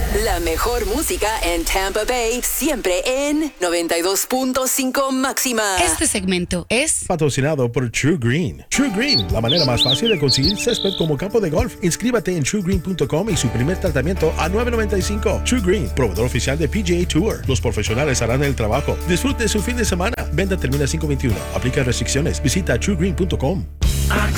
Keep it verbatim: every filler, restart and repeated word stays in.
La mejor música en Tampa Bay, siempre en noventa y dos punto cinco máxima. Este segmento es patrocinado por True Green. True Green, la manera más fácil de conseguir césped como campo de golf. Inscríbete en true green punto com y su primer tratamiento a nueve noventa y cinco. True Green, proveedor oficial de P G A Tour. Los profesionales harán el trabajo. Disfrute su fin de semana. Venta termina cinco veintiuno. Aplica restricciones. Visita true green punto com.